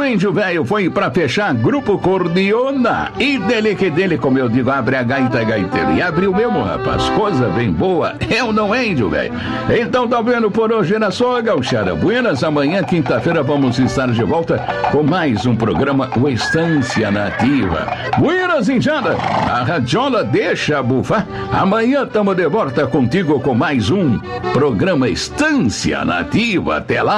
índio velho foi pra fechar Grupo Cordiona. E dele que dele, como eu digo, abre a gaita gaiteiro. E abriu mesmo, rapaz, coisa bem boa. Eu não, índio velho. Então tá vendo por hoje na sua gauchada. Buenas, amanhã, quinta-feira, vamos estar de volta com mais um programa, o Estância Nativa. Buenas, injada, a radiola deixa bufar. Amanhã tamo de volta contigo com mais um programa Estância Nativa. Até lá.